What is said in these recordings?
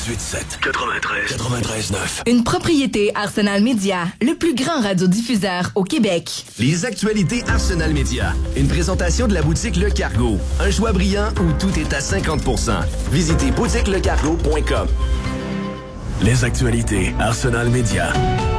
98.7. 93.9. Une propriété Arsenal Média, le plus grand radiodiffuseur au Québec. Les actualités Arsenal Média. Une présentation de la boutique Le Cargo. Un choix brillant où tout est à 50%. Visitez boutiquelecargo.com. Les actualités Arsenal Média.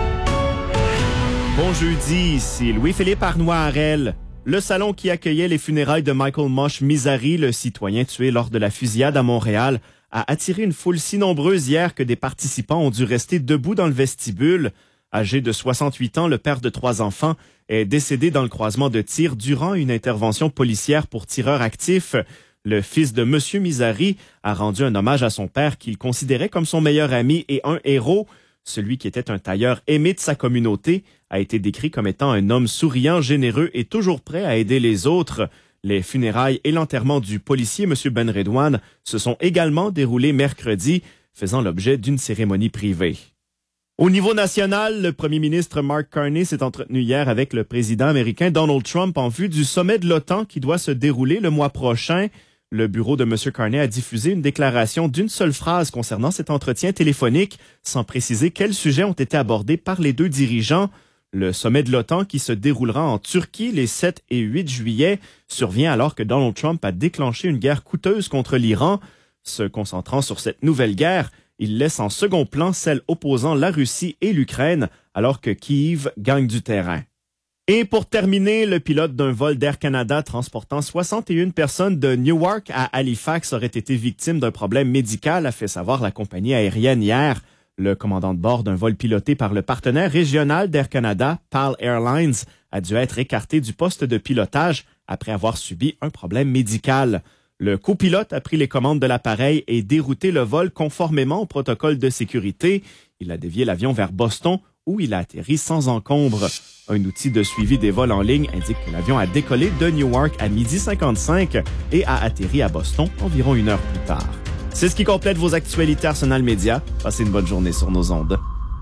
Bon jeudi, ici Louis-Philippe Arnois-Harel. Le salon qui accueillait les funérailles de Michael Mosh Misari, le citoyen tué lors de la fusillade à Montréal, a attiré une foule si nombreuse hier que des participants ont dû rester debout dans le vestibule. Âgé de 68 ans, le père de 3 enfants est décédé dans le croisement de tir durant une intervention policière pour tireurs actifs. Le fils de M. Misari a rendu un hommage à son père qu'il considérait comme son meilleur ami et un héros. Celui qui était un tailleur aimé de sa communauté a été décrit comme étant un homme souriant, généreux et toujours prêt à aider les autres. Les funérailles et l'enterrement du policier M. Ben Redouane se sont également déroulés mercredi, faisant l'objet d'une cérémonie privée. Au niveau national, le premier ministre Mark Carney s'est entretenu hier avec le président américain Donald Trump en vue du sommet de l'OTAN qui doit se dérouler le mois prochain. Le bureau de M. Carney a diffusé une déclaration d'une seule phrase concernant cet entretien téléphonique, sans préciser quels sujets ont été abordés par les deux dirigeants. Le sommet de l'OTAN, qui se déroulera en Turquie les 7 et 8 juillet, survient alors que Donald Trump a déclenché une guerre coûteuse contre l'Iran. Se concentrant sur cette nouvelle guerre, il laisse en second plan celle opposant la Russie et l'Ukraine, alors que Kiev gagne du terrain. Et pour terminer, le pilote d'un vol d'Air Canada transportant 61 personnes de Newark à Halifax aurait été victime d'un problème médical, a fait savoir la compagnie aérienne hier. Le commandant de bord d'un vol piloté par le partenaire régional d'Air Canada, PAL Airlines, a dû être écarté du poste de pilotage après avoir subi un problème médical. Le copilote a pris les commandes de l'appareil et dérouté le vol conformément au protocole de sécurité. Il a dévié l'avion vers Boston, où il a atterri sans encombre. Un outil de suivi des vols en ligne indique que l'avion a décollé de Newark à 12h55 et a atterri à Boston environ 1 heure plus tard. C'est ce qui complète vos actualités Arsenal Média. Passez une bonne journée sur nos ondes.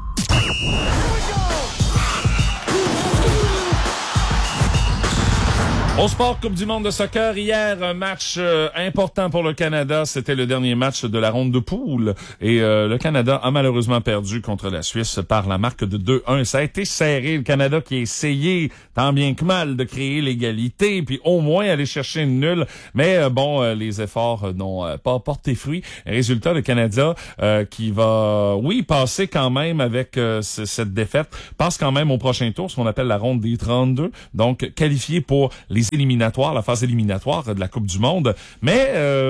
Au sport, Coupe du monde de soccer, hier, un match important pour le Canada. C'était le dernier match de la ronde de poule. Et le Canada a malheureusement perdu contre la Suisse par la marque de 2-1. Ça a été serré. Le Canada qui a essayé, tant bien que mal, de créer l'égalité, puis au moins aller chercher une nulle. Mais les efforts n'ont pas porté fruit. Résultat, le Canada qui va, passer quand même avec cette défaite, passe quand même au prochain tour, ce qu'on appelle la ronde des 32. Donc, qualifié pour les éliminatoires, la phase éliminatoire de la Coupe du monde, mais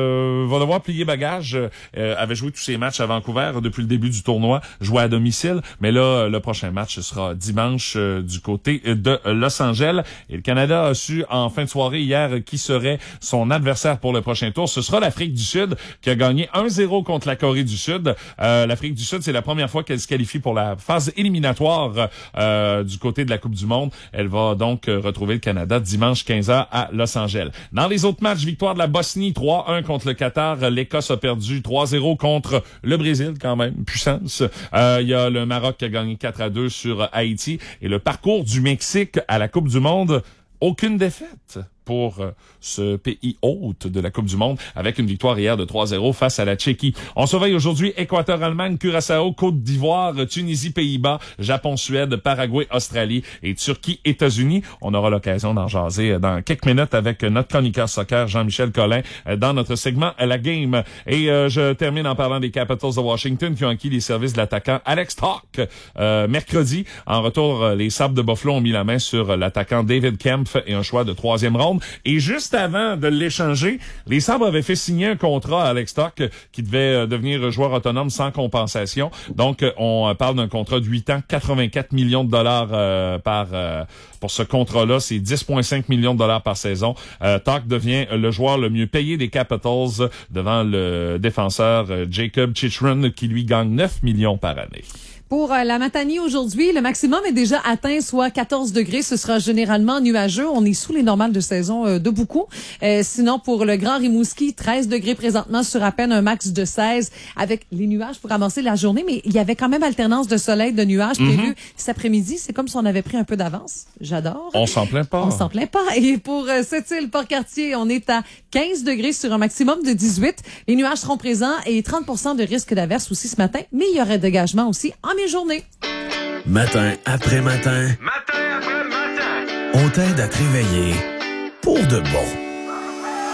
va devoir plier bagage. Avait joué tous ses matchs à Vancouver depuis le début du tournoi, joué à domicile, mais là, le prochain match sera dimanche du côté de Los Angeles. Et le Canada a su en fin de soirée hier qui serait son adversaire pour le prochain tour. Ce sera l'Afrique du Sud qui a gagné 1-0 contre la Corée du Sud. L'Afrique du Sud, c'est la première fois qu'elle se qualifie pour la phase éliminatoire du côté de la Coupe du monde. Elle va donc retrouver le Canada dimanche 15h à Los Angeles. Dans les autres matchs, victoire de la Bosnie 3-1 contre le Qatar. L'Écosse a perdu 3-0 contre le Brésil, quand même, puissance. Il y a le Maroc qui a gagné 4-2 sur Haïti. Et le parcours du Mexique à la Coupe du monde, aucune défaite pour ce pays hôte de la Coupe du monde, avec une victoire hier de 3-0 face à la Tchéquie. On surveille aujourd'hui Équateur, Allemagne, Curaçao, Côte d'Ivoire, Tunisie, Pays-Bas, Japon, Suède, Paraguay, Australie et Turquie, États-Unis. On aura l'occasion d'en jaser dans quelques minutes avec notre chroniqueur soccer Jean-Michel Collin dans notre segment La Game. Et je termine en parlant des Capitals de Washington qui ont acquis les services de l'attaquant Alex Tuch mercredi. En retour, les Sabres de Buffalo ont mis la main sur l'attaquant David Kempf et un choix de 3e ronde. Et juste avant de l'échanger, les Sabres avaient fait signer un contrat à Alex Tuch qui devait devenir joueur autonome sans compensation. Donc, on parle d'un contrat de 8 ans, 84 millions de dollars pour ce contrat-là. C'est 10,5 millions de dollars par saison. Tuch devient le joueur le mieux payé des Capitals devant le défenseur Jacob Chychrun qui lui gagne 9 millions par année. Pour la Matanie aujourd'hui, le maximum est déjà atteint, soit 14 degrés. Ce sera généralement nuageux. On est sous les normales de saison de beaucoup. Sinon, pour le Grand Rimouski, 13 degrés présentement sur à peine un max de 16 avec les nuages pour avancer la journée. Mais il y avait quand même alternance de soleil, de nuages prévus cet après-midi. C'est comme si on avait pris un peu d'avance. J'adore. On s'en plaint pas. On s'en plaint pas. Et pour Sept-Îles, Port-Cartier, on est à 15 degrés sur un maximum de 18. Les nuages seront présents et 30% de risque d'averse aussi ce matin. Mais il y aurait dégagement aussi en mi-journée. Matin après matin. Matin après matin. On t'aide à te réveiller pour de bon.